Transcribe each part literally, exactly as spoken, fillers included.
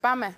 Πάμε.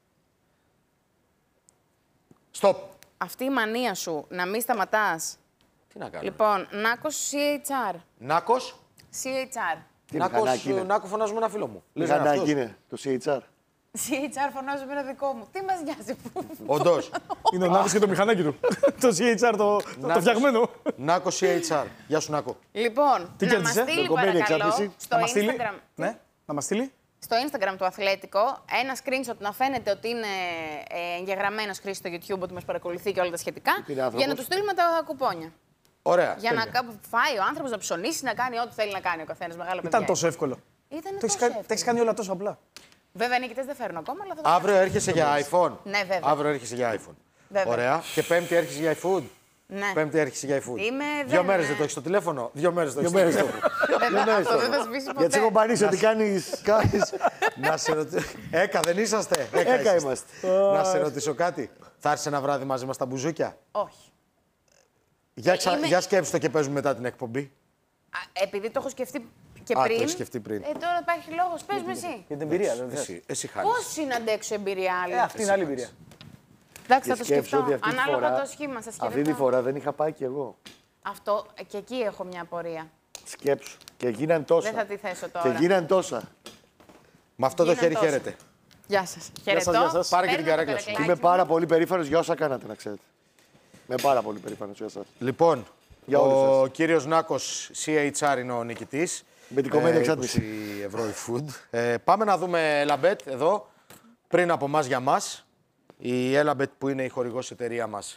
Stop. Αυτή η μανία σου να μην σταματάς. Τι να κάνω. Λοιπόν, Νάκος σι έιτς αρ. Νάκος. σι έιτς αρ. Νάκος, Νάκο φωνάζουμε ένα φίλο μου. Τι μηχανάκι είναι το σι έιτς αρ. σι έιτς αρ φωνάζουμε ένα δικό μου. Τι μας νοιάζει που. Όντως. Είναι ο Νάκος και το μηχανάκι του. Το σι έιτς αρ το, το φτιαγμένο. Νάκο σι έιτς αρ. Γεια σου, Νάκο. Λοιπόν, Τι να μας κέρδισε? στείλει Κομμένη παρακαλώ εξάρτηση. στο Να μας στείλει. Instagram. Ναι, να μας στείλει. Στο Instagram του Αθλέτικο, ένα screenshot να φαίνεται ότι είναι ε, εγγεγραμμένος χρήσης στο YouTube, ότι μας παρακολουθεί και όλα τα σχετικά, για να του στείλουμε τα κουπόνια. Ωραία. Για να κα- φάει ο άνθρωπος, να ψωνίσει, να κάνει ό,τι θέλει να κάνει ο καθένας. Μεγάλο παιδιά. Ήταν τόσο εύκολο. Ήτανε Το έχεις τόσο κάνει, εύκολο. τα έχεις κάνει όλα τόσο απλά. Βέβαια, νικητές δεν φέρνω ακόμα, αλλά θα το Αύριο κάνω. έρχεσαι για iPhone. Ναι, βέβαια. Αύριο έρχεσε για iPhone. Βέβαια. Ωραία. Και Πέμπτη έρχεσαι για iFood. Ναι. Πέμπτη έρχεσαι για iFood. Είμαι, Δύο δεν- μέρες δεν το έχεις στο τηλέφωνο. Δύο μέρες το έχεις. Δύο μέρες το Βέβαια, αυτό δεν θα σβήσει ποτέ. Γιατί σε έχω μπανίσει ότι κάνεις. κάνεις- Να σε ρωτήσω. Έκα δεν είσαστε. Έκα είσαστε. είμαστε. Να σε ρωτήσω κάτι. Θα έρθεις ένα βράδυ μαζί μας στα μπουζούκια. Όχι. Για, ξα... Είμαι- για σκέψου το και παίζουμε μετά την εκπομπή. Α, επειδή το έχω σκεφτεί και Α, το πριν. έχεις σκεφτεί πριν. Ε, τώρα υπάρχει λόγος. Πες με εσύ. Για την εμπειρία, δεν θες. Εσύ, εσύ χάνεις. Πώς είναι να αντέξω εμπειρία άλλη. Ε, αυτή είναι άλλη εμπειρία. Εντάξει, θα Και το σκέψου σκεφτώ. ότι αυτή τη Ανάλογα φορά- το σχήμα σας Αυτή τη φορά δεν είχα πάει κι εγώ. Αυτό ε, και εκεί έχω μια απορία. Σκέψου. Και γίναν τόσα. Δεν θα τη θέσω Και τώρα. γίναν τόσα. Με αυτό το Γίναν χέρι τόσα. χαίρετε. Γεια σας. Χαιρετώ. γεια σας. Πάρε και Παίρνω την το καρέκλα σου. καρεκλάκι Είμαι μου. πάρα πολύ περήφανος για όσα κάνατε, να ξέρετε. Είμαι πάρα πολύ περήφανος για εσάς. Λοιπόν, Για όλους ο σας. κύριος Νάκος σι έιτς αρ είναι ο νικητής. Με την κομμένη εξάρτηση. είκοσι ευρώ η food. Ε, πάμε να δούμε Elabet εδώ, πριν από μας για μας. Η Elabet που είναι η χορηγός εταιρεία μας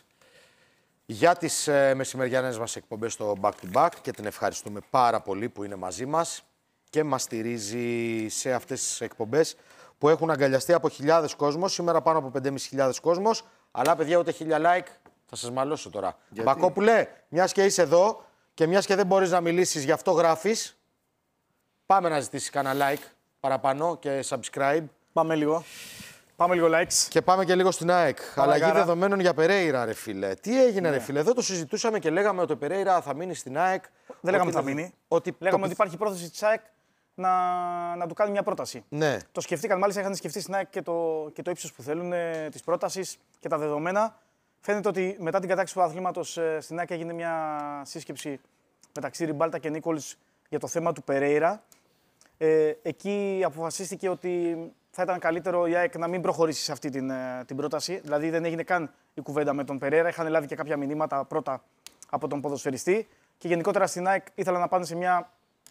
για τις ε, μεσημεριανές μας εκπομπές στο Back to Back και την ευχαριστούμε πάρα πολύ που είναι μαζί μας και μας στηρίζει σε αυτές τις εκπομπές που έχουν αγκαλιαστεί από χιλιάδες κόσμος. Σήμερα πάνω από πέντε χιλιάδες πεντακόσιους κόσμος. Αλλά παιδιά ούτε χίλια like θα σας μαλώσω τώρα. Μπακόπουλε, μιας και είσαι εδώ και μιας και δεν μπορείς να μιλήσεις, γι' αυτό γράφεις. Πάμε να ζητήσεις κανένα like παραπάνω και subscribe. Πάμε λίγο. Πάμε λίγο likes. Και πάμε και λίγο στην ΑΕΚ. Αλλαγή γάρα. δεδομένων για Περέιρα, ρε φίλε. Τι έγινε, ρε φίλε. Εδώ το συζητούσαμε και λέγαμε ότι ο Περέιρα θα μείνει στην ΑΕΚ. Δεν λέγαμε ότι ότι θα μείνει. Ότι Λέγαμε το... ότι υπάρχει πρόθεση της ΑΕΚ να, να του κάνει μια πρόταση. Ναι. Το σκεφτήκαν, μάλιστα είχαν σκεφτεί στην ΑΕΚ και το, και το ύψος που θέλουν ε, της πρότασης και τα δεδομένα. Φαίνεται ότι μετά την κατάκτηση του αθλήματος ε, στην ΑΕΚ έγινε μια σύσκεψη μεταξύ Ριμπάλτα και Νίκολης για το θέμα του Περέιρα. Ε, εκεί αποφασίστηκε ότι θα ήταν καλύτερο η ΑΕΚ να μην προχωρήσει σε αυτή την, ε, την πρόταση. Δηλαδή δεν έγινε καν η κουβέντα με τον Περέιρα. Είχαν λάβει και κάποια μηνύματα πρώτα από τον ποδοσφαιριστή. Και γενικότερα στην ΑΕΚ ήθελαν να πάνε σε μια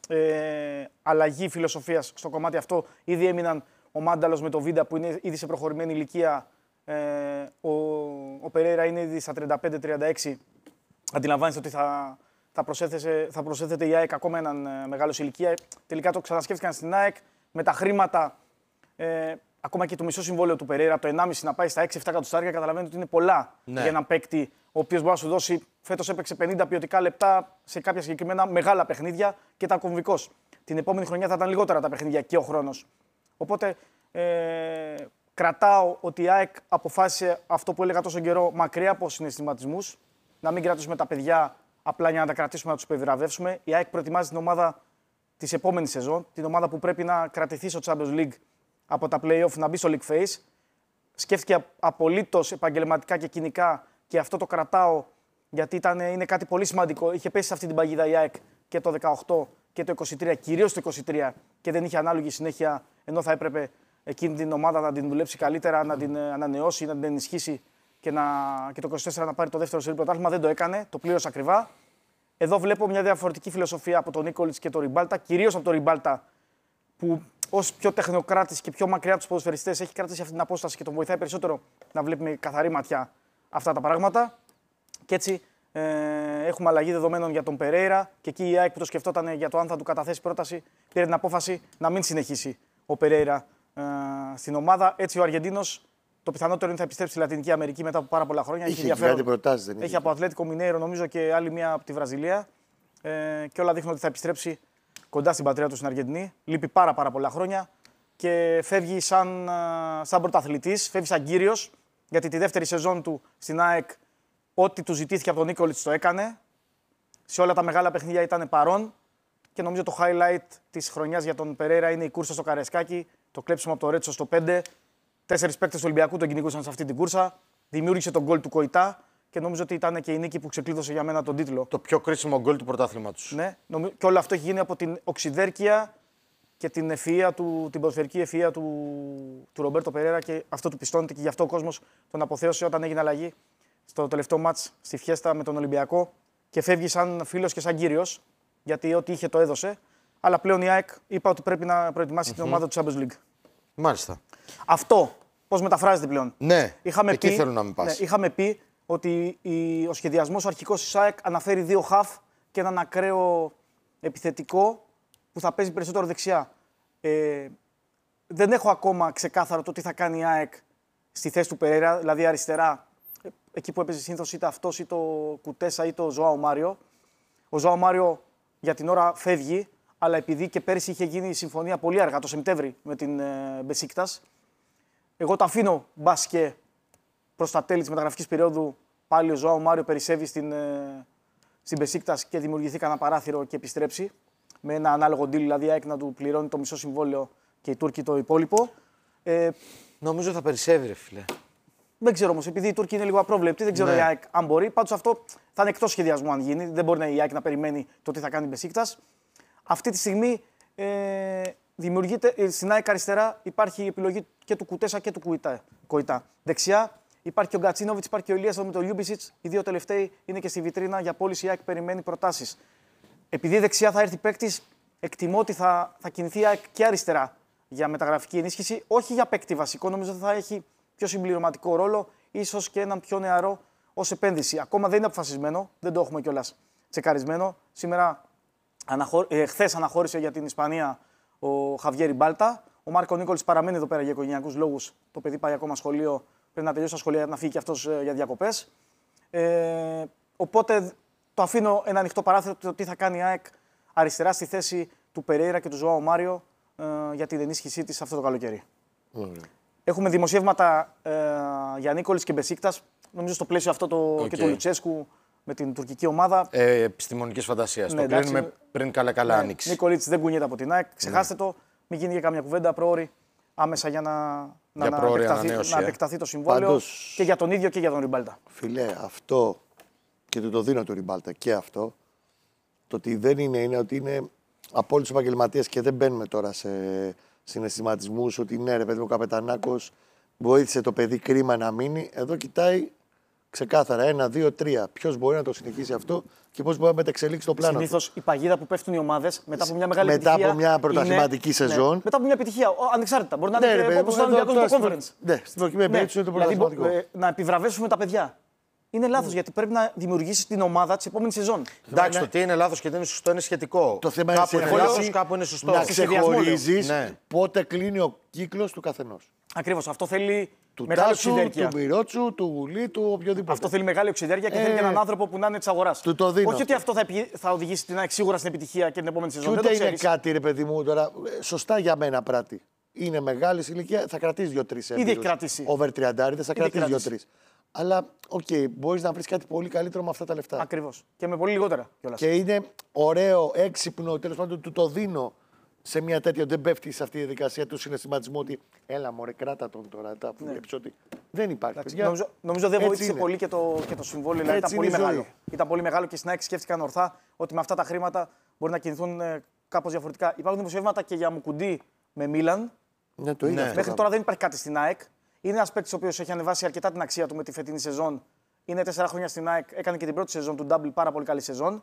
ε, αλλαγή φιλοσοφίας στο κομμάτι αυτό. Ήδη έμειναν ο Μάνταλος με το Βίντα που είναι ήδη σε προχωρημένη ηλικία. Ε, ο, ο Περέιρα είναι ήδη στα τριάντα πέντε τριάντα έξι. Αντιλαμβάνεστε ότι θα, θα, προσέθεσε, θα προσέθεται η ΑΕΚ ακόμα έναν ε, μεγάλο σε ηλικία. Τελικά το ξανασκέφτηκαν στην ΑΕΚ με τα χρήματα. Ε, ακόμα και το μισό συμβόλαιο του Περέιρα, από το ενάμιση να πάει στα έξι εφτά εκατοστάρια, καταλαβαίνετε ότι είναι πολλά Ναι. για έναν παίκτη ο οποίος μπορεί να σου δώσει. Φέτος έπαιξε πενήντα ποιοτικά λεπτά σε κάποια συγκεκριμένα μεγάλα παιχνίδια και ήταν κομβικός. Την επόμενη χρονιά θα ήταν λιγότερα τα παιχνίδια και ο χρόνος. Οπότε ε, κρατάω ότι η ΑΕΚ αποφάσισε αυτό που έλεγα τόσο καιρό, μακριά από συναισθηματισμούς, να μην κρατήσουμε τα παιδιά απλά για να τα κρατήσουμε, να τους επιβραβεύσουμε. Η ΑΕΚ προετοιμάζει την ομάδα της επόμενης σεζόν, την ομάδα που πρέπει να κρατηθεί στο Champions League από τα play-off, να μπει στο League Phase. Σκέφτηκε απολύτως επαγγελματικά και κοινικά και αυτό το κρατάω γιατί ήταν, είναι κάτι πολύ σημαντικό. Είχε πέσει σε αυτή την παγίδα η ΑΕΚ και το δεκαοκτώ και το είκοσι τρία, κυρίως το είκοσι τρία, και δεν είχε ανάλογη συνέχεια, ενώ θα έπρεπε εκείνη την ομάδα να την δουλέψει καλύτερα, να την ανανεώσει, να την ενισχύσει και, να, και το είκοσι τέσσερα να πάρει το δεύτερο σερί πρωτάθλημα. Δεν το έκανε, το πλήρωσε ακριβά. Εδώ βλέπω μια διαφορετική φιλοσοφία από τον Νίκολιτς και τον Ριμπάλτα, κυρίως από τον Ριμπάλτα, που ως πιο τεχνοκράτης και πιο μακριά από τους ποδοσφαιριστές έχει κρατήσει αυτή την απόσταση και τον βοηθάει περισσότερο να βλέπει με καθαρή ματιά αυτά τα πράγματα. Και έτσι ε, έχουμε αλλαγή δεδομένων για τον Περέιρα και εκεί η ΑΕΚ που το σκεφτόταν για το αν θα του καταθέσει πρόταση πήρε την απόφαση να μην συνεχίσει ο Περέιρα ε, στην ομάδα. Έτσι ο Αργεντίνος το πιθανότερο είναι θα επιστρέψει στη Λατινική Αμερική μετά από πάρα πολλά χρόνια. Είχε κάτι προτάσεις, δεν είχε. Έχει από Ατλέτικο Μινέιρο νομίζω και άλλη μία από τη Βραζιλία. Ε, και όλα δείχνουν ότι θα επιστρέψει κοντά στην πατρίδα του στην Αργεντινή. Λείπει πάρα, πάρα πολλά χρόνια και φεύγει σαν, σαν πρωταθλητής, φεύγει σαν κύριος, γιατί τη δεύτερη σεζόν του στην ΑΕΚ ό,τι του ζητήθηκε από τον Νίκολιτς το έκανε. Σε όλα τα μεγάλα παιχνίδια ήταν παρόν και νομίζω το highlight της χρονιάς για τον Περέιρα είναι η κούρσα στο Καρεσκάκι, το κλέψιμο από το Ρέτσο στο πέντε. Τέσσερις παίκτες του Ολυμπιακού τον κυνηγούσαν σε αυτή την κούρσα. Δημιούργησε τον γκολ του Κοϊτά και νομίζω ότι ήταν και η νίκη που ξεκλείδωσε για μένα τον τίτλο. Το πιο κρίσιμο γκολ του πρωτάθληματος. Ναι, νομι... και όλο αυτό έχει γίνει από την οξυδέρκεια και την ευφυΐα του, την ποδοσφαιρική ευφυΐα του, του Ρομπέρτο Περέρα και αυτό του πιστώνεται και γι' αυτό ο κόσμος τον αποθέωσε όταν έγινε αλλαγή στο τελευταίο μάτς στη Φιέστα με τον Ολυμπιακό και φεύγει σαν φίλος και σαν κύριος, γιατί ό,τι είχε το έδωσε. Αλλά πλέον η ΑΕΚ είπα ότι πρέπει να προετοιμάσει mm-hmm. την ομάδα του Champions League. Μάλιστα. Αυτό πώς μεταφράζεται πλέον. Ναι, είχαμε εκεί πει, θέλω να μην πας. Ναι, είχαμε πει ότι η, ο σχεδιασμός αρχικός της ΑΕΚ αναφέρει δύο χαφ και έναν ακραίο επιθετικό που θα παίζει περισσότερο δεξιά. Ε, δεν έχω ακόμα ξεκάθαρο το τι θα κάνει η ΑΕΚ στη θέση του Περέρα, δηλαδή αριστερά, εκεί που έπαιζε συνήθως είτε αυτός είτε το Κουτέσα είτε το Ζωάο Μάριο. Ο Ζωάο Μάριο για την ώρα φεύγει, αλλά επειδή και πέρυσι είχε γίνει η συμφωνία πολύ αργά, το Σεπτέμβρη, με την ε, Μπεσίκτας, εγώ το αφήνω μπας και προς τα τέλη της μεταγραφικής περίοδου πάλι ο Ζωάο Μάριο περισσεύει στην, ε, στην Μπεσίκτας και δημιουργηθεί κανένα παράθυρο και επιστρέψει με ένα ανάλογο deal, δηλαδή η ΑΕΚ να του πληρώνει το μισό συμβόλαιο και οι Τούρκοι το υπόλοιπο. Ε, Νομίζω θα περισσεύει, ρε φίλε. Δεν ξέρω όμως, επειδή οι Τούρκοι είναι λίγο απρόβλεπτοι, δεν ξέρω ναι. η ΑΕΚ αν μπορεί. Πάντως αυτό θα είναι εκτός σχεδιασμού αν γίνει. Δεν μπορεί η ΑΕΚ να περιμένει το τι θα κάνει η Μπεσίκτας. Αυτή τη στιγμή ε, δημιουργείται στην ΑΕΚ αριστερά υπάρχει η επιλογή και του Κουτέσα και του Κοϊτά. Δεξιά υπάρχει και ο Γκατσίνοβιτς, υπάρχει και ο Ηλίας με τον Λιούμπισιτς. Οι δύο τελευταίοι είναι και στη βιτρίνα για πώληση. Η ΑΕΚ περιμένει προτάσεις. Επειδή δεξιά θα έρθει παίκτης, εκτιμώ ότι θα, θα κινηθεί η ΑΕΚ και αριστερά για μεταγραφική ενίσχυση. Όχι για παίκτη βασικό, νομίζω ότι θα έχει πιο συμπληρωματικό ρόλο, ίσως και έναν πιο νεαρό ως επένδυση. Ακόμα δεν είναι αποφασισμένο, δεν το έχουμε κιόλας τσεκαρισμένο. Σήμερα, αναχω... ε, χθες αναχώρησε για την Ισπανία ο Χαβιέρι Μπάλτα. Ο Μάρκο Νίκολης παραμένει εδώ πέρα για οικογενειακούς λόγους. Το παιδί πάει ακόμα σχολείο, πρέπει να τελειώσει τα σχολεία να φύγει και αυτός για διακοπές. Ε, οπότε το αφήνω ένα ανοιχτό παράθυρο το τι θα κάνει η ΑΕΚ αριστερά στη θέση του Περέιρα και του Ζωάο Μάριο ε, για την ενίσχυσή της αυτό το καλοκαίρι. Mm. Έχουμε δημοσιεύματα ε, για Νίκολης και Μπεσίκτας. Νομίζω στο πλαίσιο αυτό το, okay. και του Λουτσέσκου με την τουρκική ομάδα. Ε, επιστημονικής φαντασίας. Ναι, το κλείνουμε πριν καλά-καλά ναι, ανοίξει. Νίκολιτς δεν κουνιέται από την ΑΕΚ. Ξεχάστε ναι. το. Μην γίνει και κάμια κουβέντα πρόωρη άμεσα για να, για να, επεκταθεί, να επεκταθεί το συμβόλαιο. Πάντως, και για τον ίδιο και για τον Ριμπάλτα. Φιλέ, αυτό και του το δίνω του Ριμπάλτα και αυτό. Το ότι δεν είναι, είναι ότι είναι απόλυτος επαγγελματίας και δεν μπαίνουμε τώρα σε συναισθηματισμούς ότι ναι, ρε παιδί μου, ο Καπετανάκος βοήθησε το παιδί, κρίμα να μείνει. Εδώ κοιτάει ξεκάθαρα ένα, δύο, τρία. Ποιος μπορεί να το συνεχίσει αυτό και πώς μπορεί να μεταξελίξει το πλάνο. Συνήθως η παγίδα που πέφτουν οι ομάδες μετά από μια μεγάλη μετά επιτυχία. Μετά από μια πρωταθληματική είναι, σεζόν. Ναι, μετά από μια επιτυχία. Ο, ανεξάρτητα. Μπορεί να ναι, είναι όπως ήταν ο Ολυμπιακός στο Conference. Ναι, στην προκειμένη περίπτωση είναι το πρωταθληματικό. Δηλαδή, ε, να επιβραβεύσουμε τα παιδιά. Είναι λάθος, mm. γιατί πρέπει να δημιουργήσει την ομάδα της επόμενη σεζόν. Εντάξει, το τι είναι λάθος και τι είναι σωστό είναι σχετικό. Το θέμα κάπου είναι, είναι λάθος, κάπου είναι σωστό. Να ξεχωρίζεις ναι. πότε κλείνει ο κύκλος του καθενός. Ακριβώς. Αυτό θέλει του μεγάλη Τάσου, οξυδέρκεια. του Μυρότσου, του Γουλή, του οποιοδήποτε. Αυτό θέλει μεγάλη οξυδέρκεια και ε, θέλει και έναν άνθρωπο που να είναι της αγοράς. Του το δίνω. Όχι ότι αυτό θα, επι... θα οδηγήσει την ΑΕΚ σίγουρα στην επιτυχία και την επόμενη σεζόν. Και ούτε είναι κάτι, ρε παιδί μου, τώρα σωστά για μένα πράττει. Είναι μεγάλη ηλικία, θα κρατήσει δύο-τρει έμπειρους. Ήδη έχει κρατήσει. Over τριαντάριδες θα κρατήσει δύο-τρει. Αλλά, οκ, okay, μπορείς να βρεις κάτι πολύ καλύτερο με αυτά τα λεφτά. Ακριβώς. Και με πολύ λιγότερα κιόλας. Και είναι ωραίο, έξυπνο, τέλος πάντων, του το δίνω σε μια τέτοια. Δεν πέφτει σε αυτή τη διαδικασία του συναισθηματισμού ότι έλα, μωρέ, κράτα τον τώρα. Τα ναι. ότι δεν υπάρχει. Εντάξει, νομίζω, νομίζω δεν βοήθησε είναι. πολύ και το, και το συμβόλαιο. Δηλαδή, ήταν πολύ μεγάλο. Ήταν πολύ μεγάλο και στην ΑΕΚ σκέφτηκαν ορθά ότι με αυτά τα χρήματα μπορεί να κινηθούν ε, κάπως διαφορετικά. Υπάρχουν δημοσιεύματα και για Μουκουντή με Μίλαν. Ναι, το είναι. Ναι. Μέχρι τώρα δεν υπάρχει κάτι στην ΑΕΚ. Είναι ένα παίκτη ο οποίος έχει ανεβάσει αρκετά την αξία του με τη φετινή σεζόν. Είναι τέσσερα χρόνια στην ΑΕΚ. Έκανε και την πρώτη σεζόν του Double, πάρα πολύ καλή σεζόν.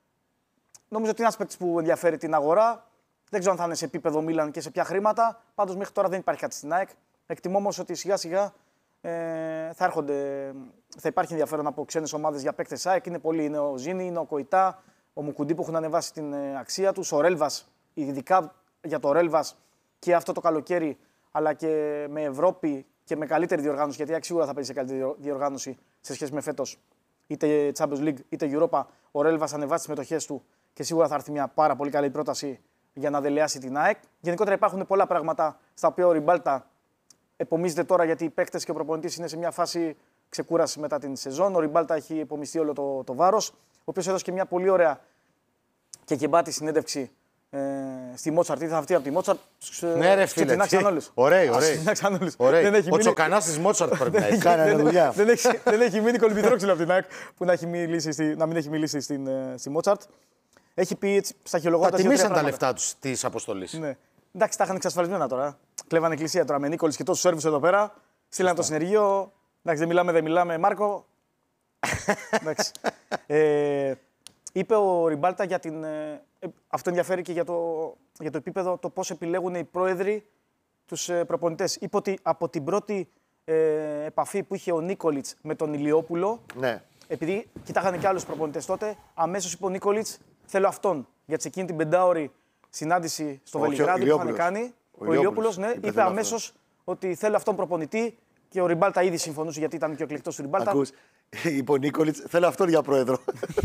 Νομίζω ότι είναι ένα παίκτη που ενδιαφέρει την αγορά. Δεν ξέρω αν θα είναι σε επίπεδο Μίλαν και σε ποια χρήματα. Πάντως μέχρι τώρα δεν υπάρχει κάτι στην ΑΕΚ. Εκτιμώ όμως ότι σιγά σιγά ε, θα, έρχονται, θα υπάρχει ενδιαφέρον από ξένες ομάδες για παίκτες ΑΕΚ. Είναι πολλοί. Είναι ο Ζήνη, είναι ο Κοϊτά, ο Μουκουντή που έχουν ανεβάσει την ε, αξία του. Ο Ρέλβας, ειδικά για το Ρέλβας και αυτό το καλοκαίρι, αλλά και με Ευρώπη και με καλύτερη διοργάνωση, γιατί σίγουρα θα παίζει σε καλύτερη διοργάνωση σε σχέση με φέτος, είτε Champions League είτε Europa. Ο Ρέλβας ανεβάσει τις συμμετοχές του και σίγουρα θα έρθει μια πάρα πολύ καλή πρόταση για να δελεάσει την ΑΕΚ. Γενικότερα υπάρχουν πολλά πράγματα στα οποία ο Ριμπάλτα επομίζεται τώρα, γιατί οι παίκτες και ο προπονητής είναι σε μια φάση ξεκούραση μετά την σεζόν. Ο Ριμπάλτα έχει επομιστεί όλο το, το βάρος, ο οποίος έδωσε και μια πολύ ωραία και γεμπάτη συνέντευξη ε, στη Μότσαρτ, ήρθαν αυτοί από τη Μότσαρτ. Ναι, ρε φίλε. Ωραίοι, ωραίοι. Ο Τσοκανάς της Μότσαρτ πρέπει να έχει. Κάνει δουλειά. Δεν έχει μείνει κολυμπητρόξυλο από την ΑΕΚ που να μην έχει μιλήσει στη Μότσαρτ. Έχει πει στα χειρολογώτα. Τα τιμήσαν τα λεφτά του τη αποστολή. Ναι. Εντάξει, τα είχαν εξασφαλισμένα τώρα. Κλέβανε εκκλησία τώρα με Νίκολης και τόσους Σέρβους εδώ πέρα. Στείλανε το συνεργείο. Εντάξει, δεν μιλάμε, δεν μιλάμε. Μάρκο. Εντάξει. ε, είπε ο Ριμπάλτα για την. Ε, αυτό ενδιαφέρει και για το, για το επίπεδο το πώς επιλέγουν οι πρόεδροι τους ε, προπονητές. Είπε ότι από την πρώτη ε, επαφή που είχε ο Νίκολιτς με τον Ηλιόπουλο. Ναι. Επειδή κοιτάγανε και άλλους προπονητές τότε, αμέσως είπε ο Νίκολιτς: θέλω αυτόν. Γιατί σε εκείνη την πεντάωρη συνάντηση στο Βελιγράδι που είχαν κάνει, ο, ο Ηλιόπουλος ναι, είπε αμέσως ότι θέλω αυτόν προπονητή και ο Ριμπάλτα ήδη συμφωνούσε γιατί ήταν και ο εκλεκτός του Ριμπάλτα. Ακούς, είπε ο Νίκολιτς, θέλω αυτόν για πρόεδρο.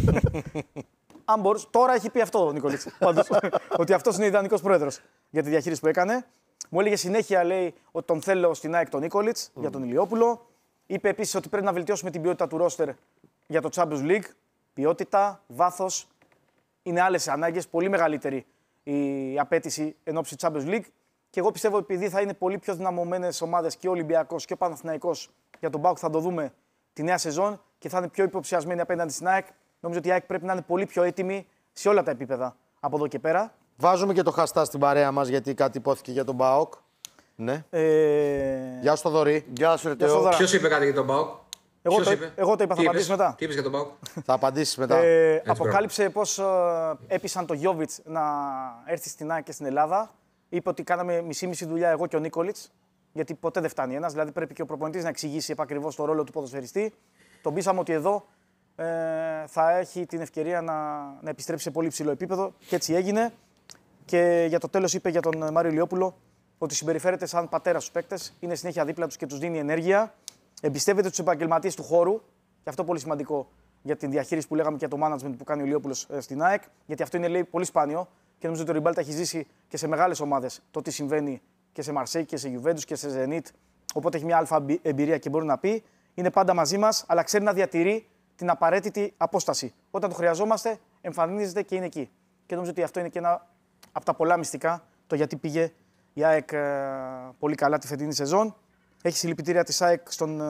Αν μπορούσε, τώρα έχει πει αυτό ο Νίκολιτς. Πάντως, ότι αυτός είναι ιδανικός πρόεδρος για τη διαχείριση που έκανε. Μου έλεγε συνέχεια, λέει, ότι τον θέλω στην ΑΕΚ τον Νίκολιτς mm. για τον Ηλιόπουλο. Είπε επίσης ότι πρέπει να βελτιώσουμε την ποιότητα του ρόστερ για το Champions League. Ποιότητα, βάθος. Είναι άλλες ανάγκες, πολύ μεγαλύτερη η απέτηση εν ώψη Champions League. Και εγώ πιστεύω επειδή θα είναι πολύ πιο δυναμωμένες ομάδες και ο Ολυμπιακός και ο Παναθηναϊκός για τον ΠΑΟΚ θα το δούμε τη νέα σεζόν και θα είναι πιο υποψιασμένοι απέναντι στην ΑΕΚ. Νομίζω ότι η ΑΕΚ πρέπει να είναι πολύ πιο έτοιμη σε όλα τα επίπεδα από εδώ και πέρα. Βάζουμε και το χαστά στην παρέα μας γιατί κάτι υπόθηκε για τον ΠΑΟΚ. Ναι. Ε... Γεια σου, Θοδωρή. Γεια σου, Ρετέο. Ποιος είπε κάτι για τον ΠΑΟΚ? Εγώ το, είπε? εγώ το είπα, θα απαντήσεις μετά. Τι είπες για τον ΠΑΟΚ? Θα απαντήσεις μετά. Ε, αποκάλυψε πώς ε, έπεισαν το Γιόβιτς να έρθει στην ΑΕΚ και στην Ελλάδα. Είπε ότι κάναμε μισή-μισή δουλειά εγώ και ο Νίκολιτς, γιατί ποτέ δεν φτάνει ένας. Δηλαδή πρέπει και ο προπονητής να εξηγήσει επακριβώς το ρόλο του ποδοσφαιριστή. Τον πείσαμε ότι εδώ ε, θα έχει την ευκαιρία να, να επιστρέψει σε πολύ ψηλό επίπεδο και έτσι έγινε. Και για το τέλος είπε για τον Μάριο Ηλιόπουλο ότι συμπεριφέρεται σαν πατέρα στους παίκτες, είναι συνέχεια δίπλα τους και τους δίνει ενέργεια. Εμπιστεύεται τους επαγγελματίες του χώρου, και αυτό πολύ σημαντικό για την διαχείριση που λέγαμε και το management που κάνει ο Ηλιόπουλος στην ΑΕΚ, γιατί αυτό είναι λέει, πολύ σπάνιο και νομίζω ότι ο Ριμπάλτα έχει ζήσει και σε μεγάλες ομάδες το τι συμβαίνει και σε Μαρσέη και σε Γιουβέντους και σε Ζενίτ. Οπότε έχει μια αλφα εμπειρία και μπορεί να πει: είναι πάντα μαζί μας, αλλά ξέρει να διατηρεί την απαραίτητη απόσταση. Όταν το χρειαζόμαστε, εμφανίζεται και είναι εκεί. Και νομίζω ότι αυτό είναι και ένα από τα πολλά μυστικά το γιατί πήγε η ΑΕΚ ε, πολύ καλά τη φετινή σεζόν. Έχει συλληπιτήρια της ΑΕΚ, στον,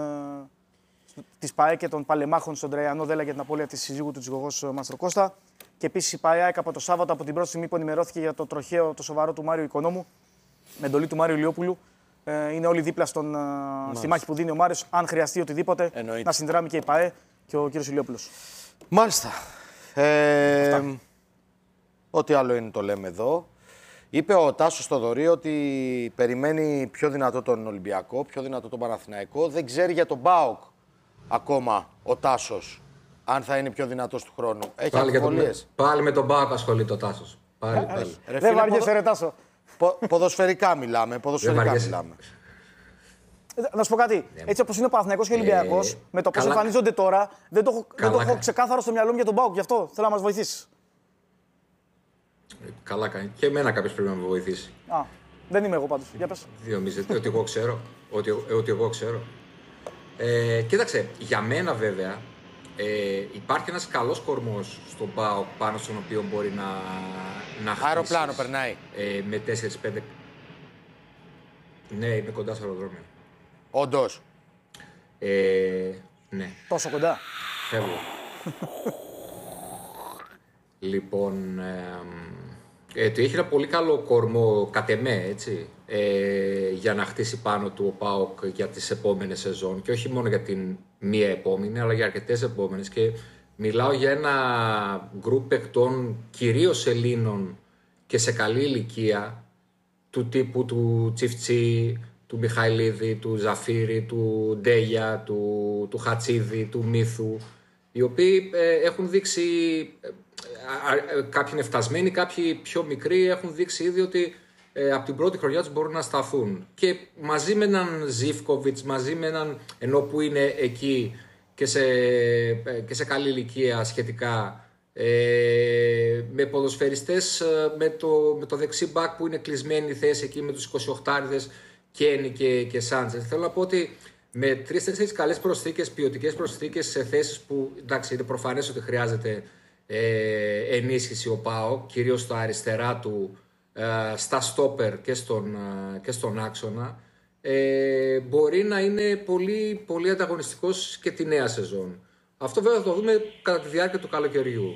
ε, της ΠΑΕ και των παλεμάχων στον Τραϊανό Δέλα για την απώλεια της συζύγου του Τζιγωγός Μαστροκώστα. Και επίσης η ΠΑΕ ΑΕΚ από το Σάββατο, από την πρώτη στιγμή που ενημερώθηκε για το τροχαίο, το σοβαρό του Μάριο Οικονόμου, με εντολή του Μάριου Ηλιόπουλου, ε, είναι όλοι δίπλα στον, ε, στη μάχη που δίνει ο Μάριος. Αν χρειαστεί οτιδήποτε, εννοείται, να συνδράμει και η ΠΑΕ και ο κ. Ηλιόπουλος. Μάλιστα. Ε, ό,τι άλλο είναι το λέμε εδώ. Είπε ο Τάσος Θοδωρή ότι περιμένει πιο δυνατό τον Ολυμπιακό, πιο δυνατό τον Παναθηναϊκό. Δεν ξέρει για τον ΠΑΟΚ ακόμα ο Τάσος, αν θα είναι πιο δυνατός του χρόνου. Έχει αμφιβολίες. Πάλι με τον ΠΑΟΚ ασχολείται ο Τάσος. Πάλι, πάλι. Ρε, δεν βαριέσαι ρε Τάσο. Πο, ποδοσφαιρικά μιλάμε, ποδοσφαιρικά μιλάμε. Να σου πω κάτι. Έτσι όπως είναι ο Παναθηναϊκός και ο Ολυμπιακός, ε, με το πώς εμφανίζονται τώρα, δεν το, δεν το έχω ξεκάθαρο στο μυαλό μου για τον ΠΑΟΚ. Γι' αυτό θέλω να μας βοηθήσεις. Καλά κάνει. Και εμένα κάποιος πρέπει να με βοηθήσει. Α, δεν είμαι εγώ πάντως. Για πες. Δεν νομίζετε ότι εγώ ξέρω. Ότι, ότι εγώ ξέρω. Ε, κοίταξε, για μένα βέβαια ε, υπάρχει ένας καλός κορμός στον ΠΑΟΚ πάνω στον οποίο μπορεί να, να χτίσεις. Αεροπλάνο περνάει. Ε, με τέσσερα πέντε. Ναι, είμαι κοντά στο αεροδρόμιο. Όντως. Ε, ναι. Τόσο κοντά. Φεύγω. Λοιπόν, ε, ε, το έχει ένα πολύ καλό κορμό κατ' εμέ, έτσι, ε, για να χτίσει πάνω του ο ΠΑΟΚ για τις επόμενες σεζόν και όχι μόνο για την μία επόμενη, αλλά για αρκετές επόμενες. Και μιλάω για ένα γκρουπ παικτών, κυρίως Ελλήνων και σε καλή ηλικία, του τύπου του Τσιφτσί, του Μιχαηλίδη, του Ζαφύρη, του Ντέγια, του, του Χατσίδη, του Μύθου, οι οποίοι ε, έχουν δείξει, ε, ε, κάποιοι είναι φτασμένοι, κάποιοι πιο μικροί, έχουν δείξει ήδη ότι ε, από την πρώτη χρονιά τους μπορούν να σταθούν. Και μαζί με έναν Ζίβκοβιτς, μαζί με έναν, ενώ που είναι εκεί και σε, ε, και σε καλή ηλικία σχετικά, ε, με ποδοσφαιριστές, με το, με το δεξί μπακ που είναι κλεισμένη η θέση εκεί με τους εικοσιοκτάριδες, Κένι και, και Σάντζες. Θέλω να πω ότι με τρεις-τέσσερις καλές προσθήκες, ποιοτικές προσθήκες σε θέσεις που εντάξει, είναι προφανές ότι χρειάζεται ε, ενίσχυση ο ΠΑΟΚ, κυρίως στα αριστερά του ε, στα στόπερ και στον, ε, και στον άξονα, ε, μπορεί να είναι πολύ, πολύ ανταγωνιστικός και τη νέα σεζόν. Αυτό βέβαια θα το δούμε κατά τη διάρκεια του καλοκαιριού.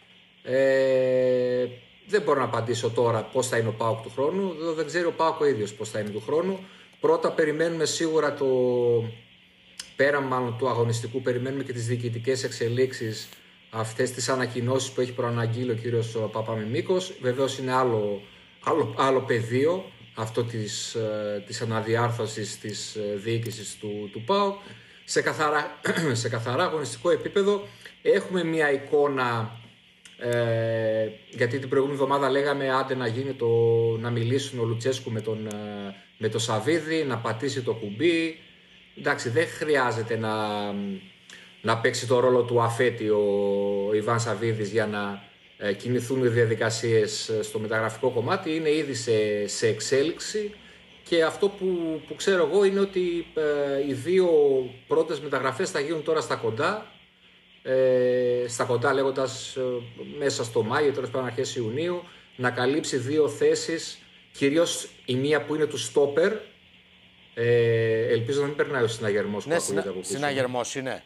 Ε, δεν μπορώ να απαντήσω τώρα πώς θα είναι ο ΠΑΟΚ του χρόνου. Δεν ξέρει ο ΠΑΟΚ ο ίδιος πώς θα είναι του χρόνου. Πρώτα περιμένουμε σίγουρα το... Πέρα μάλλον του αγωνιστικού, περιμένουμε και τις διοικητικές εξελίξεις, αυτές τις ανακοινώσεις που έχει προαναγγείλει ο κύριος Παπαμιμίκος. Βεβαίως είναι άλλο, άλλο, άλλο πεδίο αυτό της, της αναδιάρθρωσης της διοίκησης του, του ΠΑΟΚ. Σε καθαρά, σε καθαρά αγωνιστικό επίπεδο έχουμε μια εικόνα, ε, γιατί την προηγούμενη εβδομάδα λέγαμε άντε να, γίνει το, να μιλήσουν ο Λουτσέσκου με τον, με τον Σαββίδη, να πατήσει το κουμπί. Εντάξει, δεν χρειάζεται να, να παίξει το ρόλο του αφέτη ο Ιβάν Σαββίδης για να ε, κινηθούν οι διαδικασίες στο μεταγραφικό κομμάτι. Είναι ήδη σε, σε εξέλιξη και αυτό που, που ξέρω εγώ είναι ότι ε, οι δύο πρώτες μεταγραφές θα γίνουν τώρα στα κοντά. Ε, στα κοντά λέγοντας ε, μέσα στο Μάιο, τέλος πάντων αρχές Ιουνίου, να καλύψει δύο θέσεις, κυρίως η μία που είναι του στόπερ. Ε, ελπίζω να μην περνάει ο συναγερμός. Ναι, συνα... συναγερμός είναι.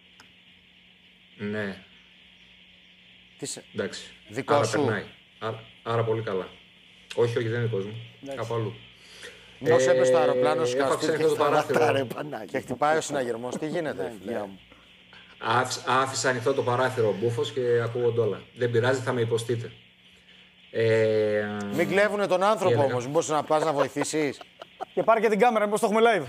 Ναι. Τι σε... Εντάξει. Δικό άρα σου. Περνάει. Άρα, άρα πολύ καλά. Όχι, όχι, δεν είναι δικός μου. Κάπου αλλού. Μήπως ε, έπεσε στο αεροπλάνο σου και το παράθυρο. Και χτυπάει ο συναγερμός. Τι γίνεται, φίλε. Άφησα ανοιχτό το παράθυρο ο Μπούφος και ακούγονται όλα. Δεν πειράζει, θα με υποστείτε. Ε, Μην κλέβουνε τον άνθρωπο όμως. Μήπως να πας να βοηθήσεις. Και πάρε και την κάμερα, μήπως το έχουμε live.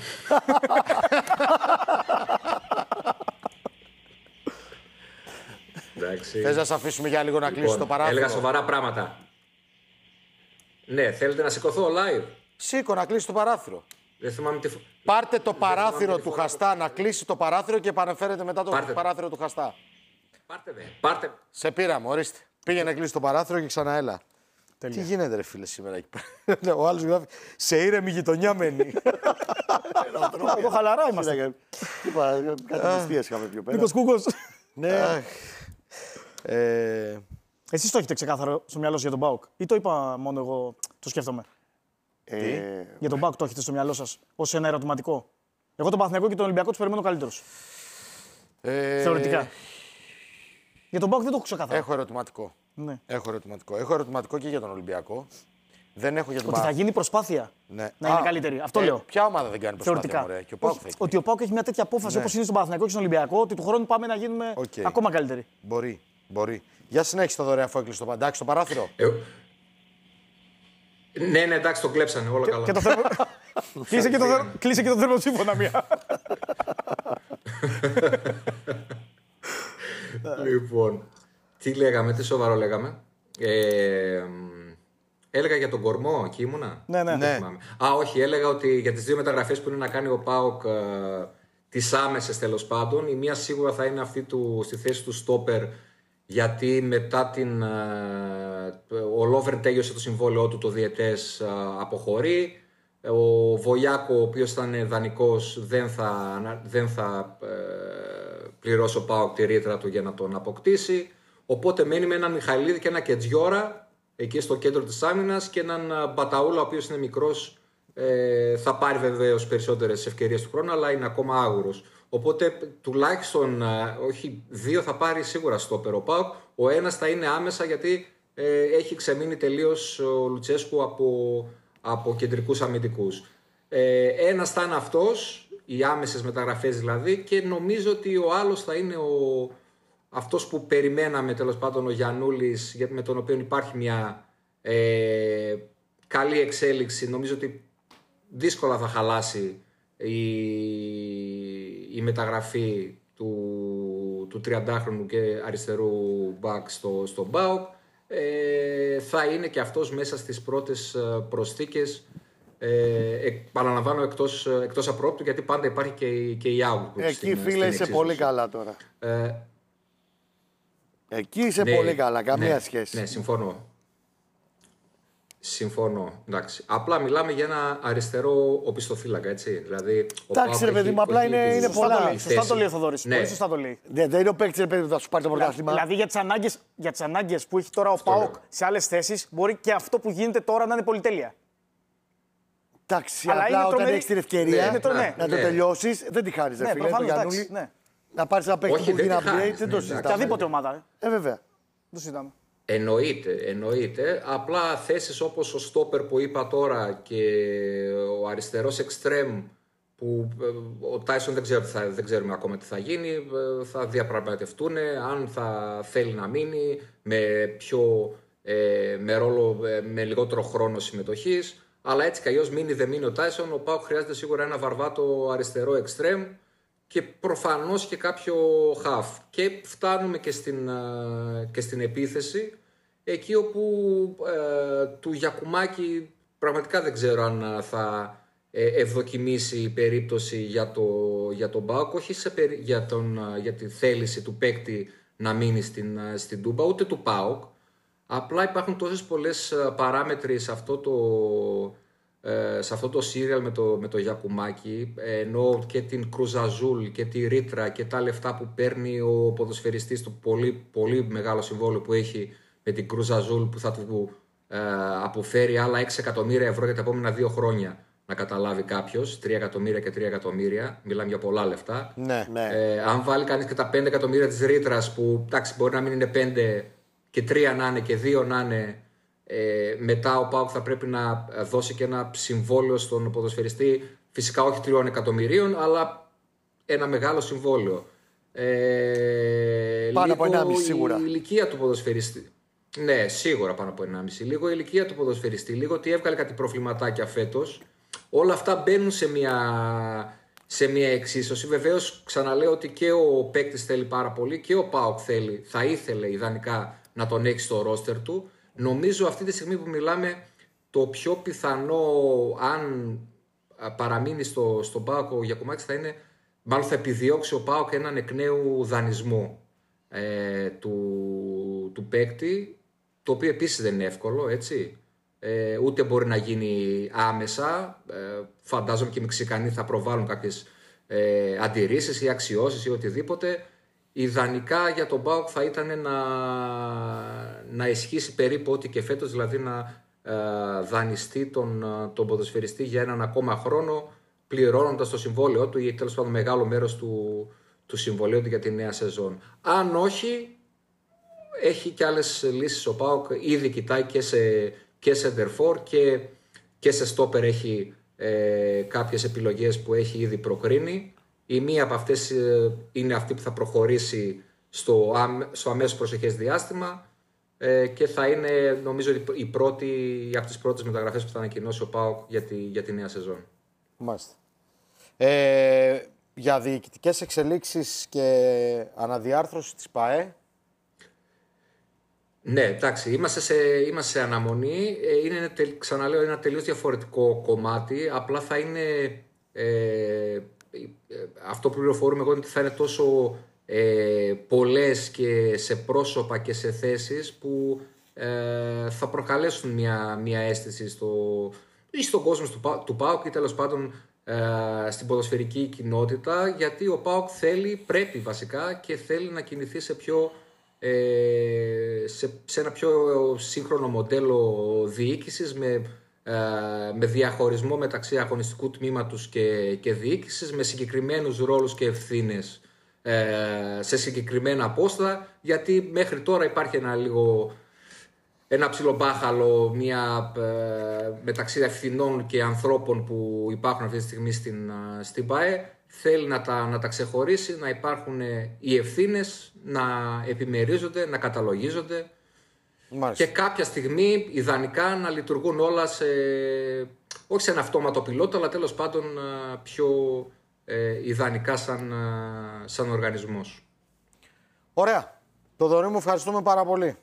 Εντάξει. Θες να σε αφήσουμε για λίγο να Λοιπόν, κλείσει το παράθυρο. Έλεγα σοβαρά πράγματα. Ναι, θέλετε να σηκωθώ live. Σήκω να κλείσει το παράθυρο. Δεν θυμάμαι τι... Πάρτε το παράθυρο του φορά Χαστά, να κλείσει το παράθυρο και επαναφέρετε μετά το Πάρτε. παράθυρο του Χαστά. Πάρτε με. Πάρτε. Σε πήραμε, ορίστε. Πήγαινε κλείσει το παράθυρο και ξαναέλα. Τι γίνεται, ρε φίλε, σήμερα εκεί πέρα. Ο άλλος γράφει σε ήρεμη γειτονιά μένει. Εδώ χαλαρά είμαστε. Είπα, κάτι μυστίες είχαμε πιο πέρα. Νίκος Κούκος. Ναι. Ε, Εσείς το έχετε ξεκάθαρο στο μυαλό σας για τον ΠΑΟΚ ή το είπα μόνο εγώ, το σκέφτομαι. Ε, Για τον ΠΑΟΚ το έχετε στο μυαλό σας ως ένα ερωτηματικό. Εγώ τον Παναθηναϊκό και τον Ολυμπιακό τους περιμένω καλύτερους. ε, Θεωρητικά. Για τον ΠΑΟΚ δεν το έχω ξεκάθαρο. Έχω ερωτηματικό. Ναι. Έχω ερωτηματικό. Έχω ερωτηματικό και για τον Ολυμπιακό. Δεν έχω για τον Ότι θα ΠΑΟΚ. γίνει προσπάθεια Ναι. να Α, είναι καλύτερη. Αυτό ε, λέω. Ποια ομάδα δεν κάνει προσπάθεια, Θεωρητικά. μωρέ, και ο ΠΑΟΚ Όχι, θα έχει. ότι ο ΠΑΟΚ έχει μια τέτοια απόφαση Ναι. όπως είναι στον Παναθηναϊκό και στον Ολυμπιακό, ότι του χρόνου πάμε να γίνουμε Οκ. ακόμα καλύτεροι. Μπορεί. Μπορεί. Για συνέχισε το δωρεάν αφού έκλεισε το παντάκι στο παράθυρο. Ε, ναι, ναι, εντάξει, το κλέψανε όλα καλά. Και το θέρμο... κλείσε, και το θέρ... κλείσε και το θερμοσύμφωνα μία. Λοιπόν, τι λέγαμε, τι σοβαρό λέγαμε. Ε, έλεγα για τον κορμό, εκεί ήμουνα. Ναι, ναι. Ναι. Θυμάμαι. Α, όχι, έλεγα ότι για τις δύο μεταγραφές που είναι να κάνει ο ΠΑΟΚ, ε, τις άμεσες τέλος πάντων, η μία σίγουρα θα είναι αυτή του, στη θέση του στόπερ, γιατί μετά την... Ε, ο Λόβερν τέλειωσε το συμβόλαιό του, το διετές, ε, αποχωρεί. Ο Βοιάκο, ο οποίος ήταν δανεικός, δεν θα, δεν θα ε, πληρώσει ο ΠΑΟΚ τη ρήτρα του για να τον αποκτήσει. Οπότε μένει με έναν Μιχαηλίδη και ένα Κετζιόρα εκεί στο κέντρο της άμυνας και έναν Μπαταούλα, ο οποίος είναι μικρός. Ε, θα πάρει βεβαίως περισσότερες ευκαιρίες του χρόνου, αλλά είναι ακόμα άγουρος. Οπότε τουλάχιστον, ε, όχι δύο θα πάρει σίγουρα στόπερ ο ΠΑΟΚ. Ο ένας θα είναι άμεσα γιατί ε, έχει ξεμείνει τελείως ο Λουτσέσκου από... από κεντρικούς αμυντικούς. Ε, ένας θα είναι αυτός, οι άμεσες μεταγραφές δηλαδή, και νομίζω ότι ο άλλος θα είναι ο, αυτός που περιμέναμε τέλος πάντων, ο Γιαννούλης, με τον οποίο υπάρχει μια ε, καλή εξέλιξη. Νομίζω ότι δύσκολα θα χαλάσει η, η μεταγραφή του, του τριαντάχρονου και αριστερού μπακ στο, στο ΠΑΟΚ. Ε, θα είναι και αυτός μέσα στις πρώτες προσθήκες, ε, επαναλαμβάνω, εκτός, εκτός απρόπτου, γιατί πάντα υπάρχει και, η, και η Outlook. Εκεί στην, φίλε στην είσαι πολύ καλά τώρα. Ε, Εκεί είσαι ναι, πολύ καλά, καμία ναι, σχέση. Ναι, συμφωνώ. Συμφωνώ. Εντάξει. Απλά μιλάμε για ένα αριστερό οπισθοφύλακα, έτσι. Δηλαδή, εντάξει, ρε παιδί μου, απλά είναι, είναι πολλά. Σωστά το λέει ο Θοδωρής. Ναι. Πολύ σωστά το λέει. Ναι, δεν είναι ο παίκτης, ρε παιδί μου, θα σου πάρει το πρωτάθλημα. Δηλαδή για τις ανάγκες, για τις ανάγκες που έχει τώρα ο Αυτό ΠΑΟΚ λέω. σε άλλες θέσεις, μπορεί και αυτό που γίνεται τώρα να είναι πολυτέλεια. Εντάξει, Αλλά απλά είναι όταν τρομερή- έχεις την ευκαιρία Ναι, ναι, να, να ναι. το τελειώσεις, δεν τη χάνεις, ρε Ναι, φίλε. Το προφανώς, Γιαννούλη. εντάξει, ναι. Να πάρεις ένα παίκτη Όχι, που δεν γίνει τη upgrade, χάνεις, δεν ναι, το εντάξει. συζητάμε. Οποιαδήποτε ομάδα. Ε. Ε, βέβαια. Το συζητάμε. Εννοείται, εννοείται. Απλά θέσεις όπως ο στόπερ που είπα τώρα και ο αριστερός εξτρέμ που ε, ο Τάισον δεν, ξέρω, θα, δεν ξέρουμε ακόμα τι θα γίνει, ε, θα διαπραγματευτούν αν θα θέλει να μείνει με, πιο, ε, με, ρόλο, ε, με λιγότερο χρόνο συμμετοχής. Αλλά έτσι κι αλλιώς μείνει δεν μείνει ο Τάισον, ο ΠΑΟΚ χρειάζεται σίγουρα ένα βαρβάτο αριστερό εξτρέμ και προφανώς και κάποιο χαφ. Και φτάνουμε και στην, ε, και στην επίθεση, εκεί όπου ε, του Γιακουμάκη πραγματικά δεν ξέρω αν θα ε, ευδοκιμήσει η περίπτωση για, το, για τον ΠΑΟΚ, όχι σε, περι- για, τον, για τη θέληση του παίκτη να μείνει στην, στην Τούμπα, ούτε του ΠΑΟΚ. Απλά υπάρχουν τόσες πολλές παράμετροι σε αυτό το, ε, σε αυτό το serial με το, με το Γιακουμάκη, ενώ και την Κρουζαζούλ και τη Ρίτρα και τα λεφτά που παίρνει ο ποδοσφαιριστής του, πολύ, πολύ μεγάλο συμβόλαιο που έχει με την Κρουζαζούλ, που θα του ε, αποφέρει άλλα έξι εκατομμύρια ευρώ για τα επόμενα δύο χρόνια, να καταλάβει κάποιος, τρία εκατομμύρια και τρία εκατομμύρια, μιλάμε για πολλά λεφτά. Ναι. Ναι. Ε, αν βάλει κανείς και τα πέντε εκατομμύρια της Ρίτρας, που εντάξει, μπορεί να μην είναι πέντε και τρία να είναι και δύο να είναι, ε, μετά ο ΠΑΟΚ θα πρέπει να δώσει και ένα συμβόλαιο στον ποδοσφαιριστή, φυσικά όχι τριών εκατομμυρίων, αλλά ένα μεγάλο συμβόλαιο. Ε, Πάνω από λίγο ενάμιση σίγουρα. Η ηλικία του ποδοσφαιριστή. Ναι, σίγουρα πάνω από ενάμιση. Λίγο η ηλικία του ποδοσφαιριστή, λίγο ότι έβγαλε κάτι προβληματάκια φέτος. Όλα αυτά μπαίνουν σε μια, σε μια εξίσωση. Βεβαίως, ξαναλέω ότι και ο παίκτης θέλει πάρα πολύ και ο ΠΑΟΚ θέλει, θα ήθελε ιδανικά να τον έχει στο ρόστερ του. Νομίζω αυτή τη στιγμή που μιλάμε, το πιο πιθανό, αν παραμείνει στο, στον ΠΑΟΚ ο Γιακουμάκης, θα είναι, μάλλον θα επιδιώξει ο ΠΑΟΚ έναν εκ νέου δανεισμό ε, του, του παίκτη, το οποίο επίσης δεν είναι εύκολο, έτσι. Ε, ούτε μπορεί να γίνει άμεσα. Ε, φαντάζομαι και οι Μεξικανοί θα προβάλλουν κάποιες ε, αντιρρήσεις ή αξιώσεις ή οτιδήποτε. Ιδανικά για τον ΠΑΟΚ θα ήταν να, να ισχύσει περίπου ό,τι και φέτος, δηλαδή να ε, δανειστεί τον, τον ποδοσφαιριστή για έναν ακόμα χρόνο, πληρώνοντας το συμβόλαιό του ή τέλος πάντων μεγάλο μέρος του, του συμβολέου του για τη νέα σεζόν. Αν όχι, έχει και άλλες λύσεις ο ΠΑΟΚ, ήδη κοιτάει και σε, και σε Ντερφόρ και, και σε στόπερ έχει ε, κάποιες επιλογές που έχει ήδη προκρίνει. Η μία από αυτές ε, είναι αυτή που θα προχωρήσει στο, στο αμέσως προσεχές διάστημα ε, και θα είναι, νομίζω, η πρώτη, από τις πρώτες μεταγραφές που θα ανακοινώσει ο ΠΑΟΚ για τη, για τη νέα σεζόν. Μάλιστα. Ε, για διοικητικές εξελίξεις και αναδιάρθρωση της ΠΑΕ. Ναι, εντάξει, είμαστε σε, είμαστε σε αναμονή. Ε, είναι, ξαναλέω, ένα τελείως διαφορετικό κομμάτι. Απλά θα είναι... Ε, αυτό που πληροφορούμε εγώ είναι ότι θα είναι τόσο ε, πολλές και σε πρόσωπα και σε θέσεις που ε, θα προκαλέσουν μια, μια αίσθηση στο, ή στον κόσμο του, του ΠΑΟΚ ή τέλος πάντων ε, στην ποδοσφαιρική κοινότητα, γιατί ο ΠΑΟΚ θέλει, πρέπει βασικά και θέλει να κινηθεί σε, πιο, ε, σε, σε ένα πιο σύγχρονο μοντέλο διοίκησης με με διαχωρισμό μεταξύ αγωνιστικού τμήματος και, και διοίκησης, με συγκεκριμένους ρόλους και ευθύνες ε, σε συγκεκριμένα πόστα, γιατί μέχρι τώρα υπάρχει ένα λίγο ένα ψιλομπάχαλο μια, ε, μεταξύ ευθυνών και ανθρώπων που υπάρχουν αυτή τη στιγμή στην, στην ΠΑΕ. Θέλει να τα, να τα ξεχωρίσει, να υπάρχουν οι ευθύνες, να επιμερίζονται, να καταλογίζονται. Μάλιστα. Και κάποια στιγμή ιδανικά να λειτουργούν όλα σε, όχι σε ένα αυτόματο πιλότο, αλλά τέλος πάντων πιο ε, ιδανικά σαν, σαν οργανισμός. Ωραία. Θοδωρή μου, ευχαριστούμε πάρα πολύ.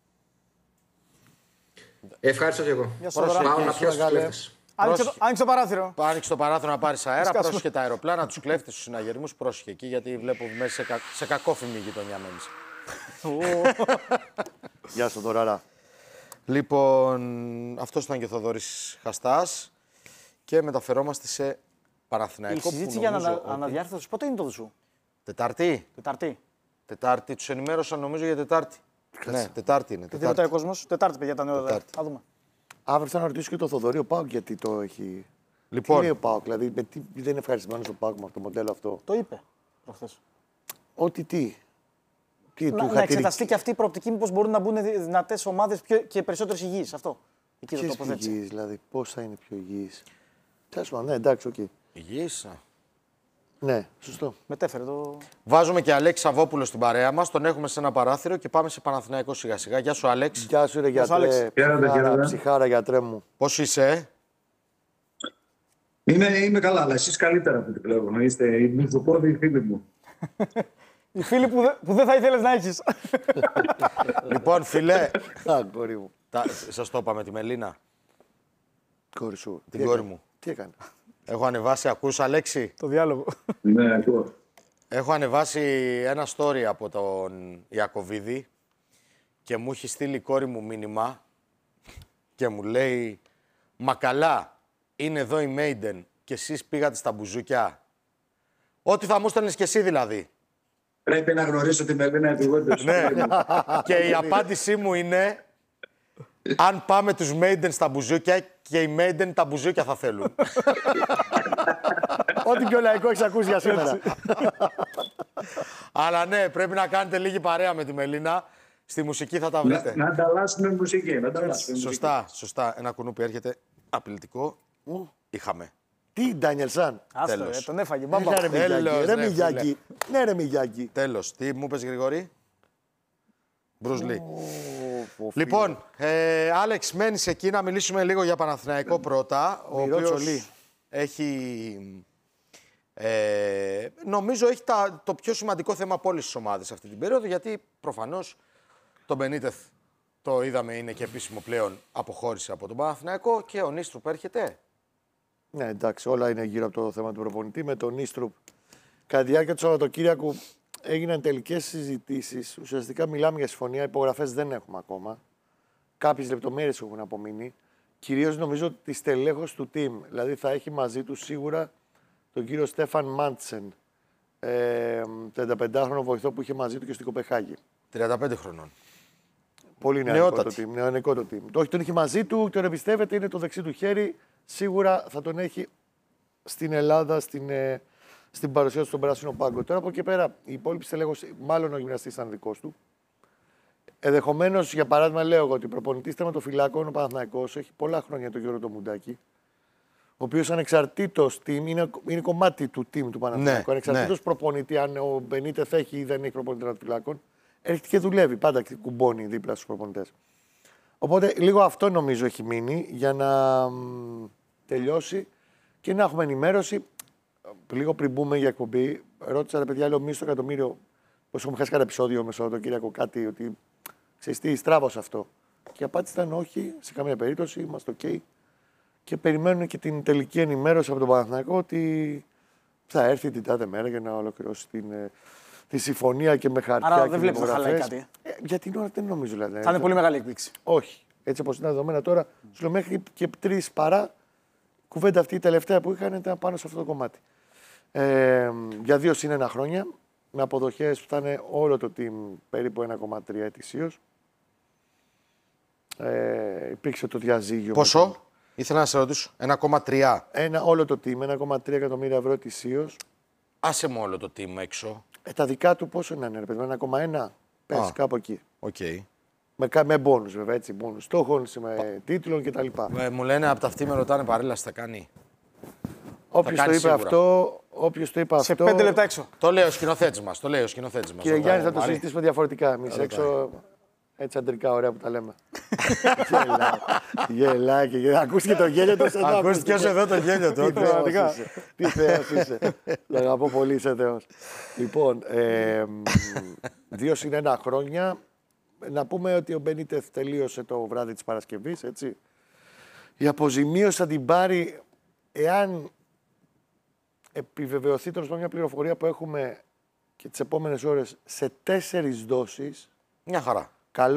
Ευχαριστώ και εγώ. Πάω να πιάσω τους κλέφτες. Άνοιξε το παράθυρο. Άνοιξε το παράθυρο να πάρεις αέρα, πρόσεχε τα αεροπλάνα, τους κλέφτες, τους συναγερμούς, πρόσεχε εκεί, γιατί βλέπω μέσα σε, κα... σε κακόφημη γειτονιά μένεις. Γεια σου, Δωράρα. Λοιπόν, αυτός ήταν και ο Θοδωρής Χαστάς και μεταφερόμαστε σε Παναθηναϊκό. Η συζήτηση για ανα, ότι... αναδιάρθρωση πότε είναι το Δουσού? Τετάρτη. Τετάρτη. Τετάρτη. Τους ενημέρωσαν νομίζω για Τετάρτη. Κάτσε. Ναι, Τετάρτη είναι. Τι ρωτάει ο κόσμος? Τετάρτη, παιδιά, τα νέα. Θα δούμε. Αύριο θα να ρωτήσω και το Θοδωρή ο Πάουκ γιατί το έχει. Λοιπόν. Τι λέει ο Πάουκ, δηλαδή με τι δεν είναι ευχαριστημένος ο Πάουκ με αυτό το μοντέλο αυτό? Το είπε προχθές. Ότι τι. τι να, του να χατήρι... εξεταστεί και αυτή η προοπτική, μήπως μπορούν να μπουν δυνατές ομάδες και περισσότερες υγιείς. Αυτό. Εκεί το τοποθέτησε. Υγιείς, δηλαδή, πώς θα είναι πιο υγιείς? Τέλος πάντων, ναι, εντάξει, οκ. Okay. Υγιείς. Ναι, σωστό. Μετέφερε το. Βάζουμε και Αλέξη Σαββόπουλο στην παρέα μας. Τον έχουμε σε ένα παράθυρο και πάμε σε Παναθηναϊκό σιγά σιγά. Γεια σου, Αλέξη. Γεια σου, ρε γιατρέ. Ψυχάρα, ψυχάρα, γιατρέ μου. Πώς είσαι? Είμαι, είμαι καλά, αλλά εσείς καλύτερα από ό,τι βλέπω. Είστε οι μυθοπόδοι φίλοι μου. Οι φίλοι που, δε, που δεν θα ήθελες να έχεις. Λοιπόν, φιλέ. Α, κόρη μου. Τα... Σας το είπα με τη Μελίνα. Κόρη σου. Την κόρη μου. Τι έκανε? Έχω ανεβάσει, ακούς Αλέξη? Το διάλογο. Ναι, ακούω. Έχω ανεβάσει ένα story από τον Ιακωβίδη και μου έχει στείλει η κόρη μου μήνυμα και μου λέει «Μα καλά, είναι εδώ η Maiden και εσείς πήγατε στα μπουζούκια». Ό,τι θα μου στέλνεις και εσύ δηλαδή. Πρέπει να γνωρίσω τη Μελίνα επιγόντως. Ναι. Και η απάντησή μου είναι αν πάμε τους Maiden στα μπουζούκια και οι Maiden τα μπουζούκια θα θέλουν. Ό,τι πιο λαϊκό έχεις ακούσει για σήμερα. Αλλά ναι, πρέπει να κάνετε λίγη παρέα με τη Μελίνα. Στη μουσική θα τα βρείτε. Να, να ανταλλάσσουμε μουσική. Να ανταλλάσσουμε σωστά, μουσική. σωστά. Ένα κουνούπι έρχεται απειλητικό. Είχαμε. Τι, Ντάνιελ Σαν. Άστο, ε, τον έφαγε. Μπαμπα. Ναι, ρε Μιγιάκη. Τέλος, Ρε ναι, Μιγιάκη. Ναι, ρε Μιγιάκη. Τέλος. Τι μου είπες, Γρηγόρη? Μπρουζ Λι. Λοιπόν, ε, Άλεξ, μένεις εκεί να μιλήσουμε λίγο για Παναθηναϊκό πρώτα. Ο οποίος έχει... Ε, νομίζω έχει τα, το πιο σημαντικό θέμα από όλες τις ομάδες αυτή την περίοδο, γιατί προφανώς τον Μπενίτεθ το είδαμε, είναι και επίσημο πλέον, αποχώρησε από τον Παναθηναϊκό και ο Νίστρουπ έρχεται. Ναι, εντάξει, όλα είναι γύρω από το θέμα του προπονητή. Με τον Νίστρουπ, κατά τη διάρκεια του Σαββατοκύριακου έγιναν τελικές συζητήσεις. Ουσιαστικά μιλάμε για συμφωνία, υπογραφές δεν έχουμε ακόμα. Κάποιες λεπτομέρειες έχουν απομείνει. Κυρίως νομίζω τη στελέχος του team. Δηλαδή θα έχει μαζί του σίγουρα τον κύριο Στέφαν Μάντσεν, ε, τριανταπεντάχρονο βοηθό που είχε μαζί του και στην Κοπεχάγη. τριάντα πέντε χρονών. Πολύ νεανικό το team. Νεανικό το team. Το όχι, τον είχε μαζί του, τον εμπιστεύεται, είναι το δεξί του χέρι. Σίγουρα θα τον έχει στην Ελλάδα, στην, ε, στην παρουσία του στον Πράσινο Πάγκο. Τώρα από εκεί πέρα, η υπόλοιπη στελέχος, μάλλον ο γυμναστής ήταν δικός του. Ενδεχομένως, για παράδειγμα, λέω εγώ ότι ο προπονητής τερματοφυλάκων, ο Παναθηναϊκός, έχει πολλά χρόνια τον Γιώργο Μουντάκη, ο οποίος ανεξαρτήτως team, είναι, είναι κομμάτι του team του Παναθηναϊκού. Ναι, ανεξαρτήτως ναι. προπονητή, αν ο Μπενίτεθ έχει ή δεν έχει προπονητή τερματοφυλάκων, έρχεται και δουλεύει. Πάντα κουμπώνει δίπλα στους προπονητές. Οπότε λίγο αυτό νομίζω έχει μείνει για να μ, τελειώσει και να έχουμε ενημέρωση. Λίγο πριν μπούμε για εκπομπή, ρώτησα ρε παιδιά, λέω μισό εκατομμύριο. Πώς έχουμε χάσει κάτι επεισόδιο με Σαββατοκύριακο, κάτι ότι ξέρεις τι, στράβωσε αυτό. Και η απάντηση ήταν όχι, σε καμία περίπτωση, είμαστε OK. Και περιμένουν και την τελική ενημέρωση από τον Παναθηναϊκό ότι θα έρθει την τάδε μέρα για να ολοκληρώσει την, τη συμφωνία και με χαρτιά. Άρα και δεν βλέπεις να χαλάει κάτι. Ε, για την ώρα δεν νομίζω δηλαδή. Θα είναι πολύ μεγάλη εκπλήξη. Όχι. Έτσι όπως είναι τα δεδομένα τώρα, σου λέω μέχρι και τρεις παρά, κουβέντα αυτή η τελευταία που είχαν ήταν πάνω σε αυτό το κομμάτι. Ε, για δύο συν ένα χρόνια, με αποδοχές που θα είναι όλο το team περίπου ένα κόμμα τρία ετησίως. Ε, υπήρξε το διαζύγιο. Πόσο? Με... Ήθελα να σε ρωτήσω. ένα κόμμα τρία. Ένα, όλο το team, ένα κόμμα τρία εκατομμύρια ευρώ ετησίως. Άσε μου όλο το team έξω. Ε, τα δικά του πόσο είναι, ρε παιδί, ένα κόμμα ένα. Πες κάπου εκεί. Okay. Με, με μπόνους βέβαια, έτσι, μπόνους στόχων, με τίτλων κτλ. Ε, μου λένε από τα αυτή με ρωτάνε παρέλαση θα κάνει. Όποιος το είπε σίγουρα. αυτό, όποιος το είπε Σε αυτό... πέντε λεπτά έξω. Το λέει ο σκηνοθέτης μας. Το λέει ο σκηνοθέτης μας. Κύριε Γιάννη, θα το Μαρή. συζητήσουμε διαφορετικά. Εμείς έξω, έτσι αντρικά ωραία που τα λέμε. Γελάει. Γελάει και γελάει. Ακούστηκε το γέλιο του. Ακούστηκε ως εδώ το γέλιο του. Τι θεός είσαι. Το αγαπώ πολύ, είσαι θεός. Λοιπόν, ε, δύο συν ένα χρόνια. Να πούμε ότι ο Μπενίτεθ τελείωσε το βράδυ της Παρασκευής, έτσι. Η αποζημίωση θα την πάρει εάν επιβεβαιωθεί τέλος πάντων μια πληροφορία που έχουμε και τις επόμενες ώρες σε τέσσερις δόσεις. Μια χαρά. Καλό,